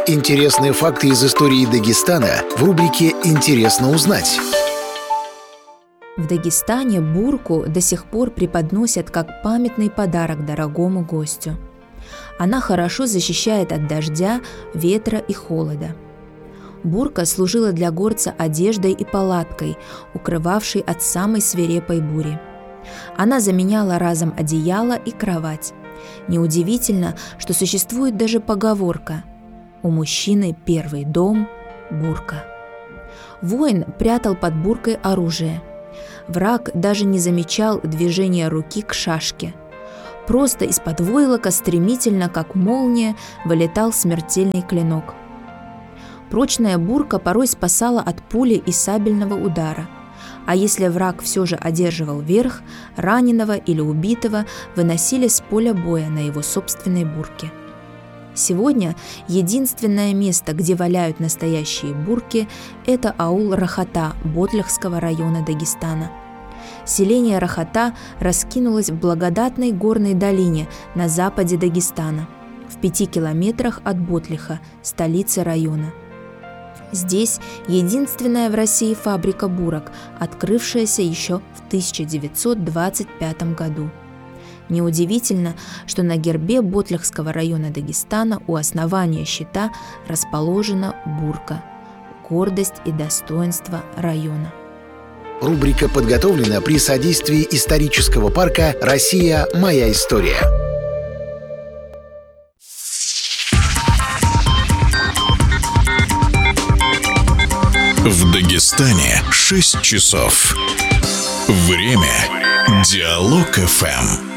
Интересные факты из истории Дагестана в рубрике «Интересно узнать». В Дагестане бурку до сих пор преподносят как памятный подарок дорогому гостю. Она хорошо защищает от дождя, ветра и холода. Бурка служила для горца одеждой и палаткой, укрывавшей от самой свирепой бури. Она заменяла разом одеяло и кровать. Неудивительно, что существует даже поговорка: «У мужчины первый дом – бурка». Воин прятал под буркой оружие. Враг даже не замечал движения руки к шашке. Просто из-под войлока стремительно, как молния, вылетал смертельный клинок. Прочная бурка порой спасала от пули и сабельного удара. А если враг все же одерживал верх, раненого или убитого выносили с поля боя на его собственной бурке. Сегодня единственное место, где валяют настоящие бурки, это аул Рахата Ботлихского района Дагестана. Селение Рахата раскинулось в благодатной горной долине на западе Дагестана, в 5 километрах от Ботлиха, столицы района. Здесь единственная в России фабрика бурок, открывшаяся еще в 1925 году. Неудивительно, что на гербе Ботлихского района Дагестана у основания щита расположена бурка – гордость и достоинство района. Рубрика подготовлена при содействии исторического парка «Россия. Моя история». В Дагестане 6 часов. Время. Диалог ФМ.